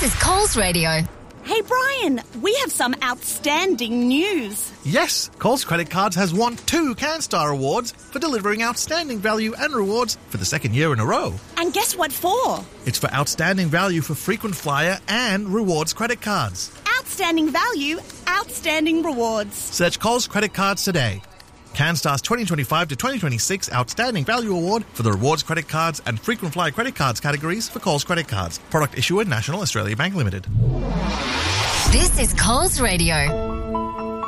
is Coles Radio. Hey, Brian, we have some outstanding news. Yes, Coles Credit Cards has won 2 CanStar Awards for delivering outstanding value and rewards for the second year in a row. And guess what for? It's for outstanding value for frequent flyer and rewards credit cards. Outstanding value, outstanding rewards. Search Coles Credit Cards today. CanStar's 2025 to 2026 Outstanding Value Award for the rewards credit cards and frequent flyer credit cards categories for Coles Credit Cards. Product issuer National Australia Bank Limited. This is Coles Radio.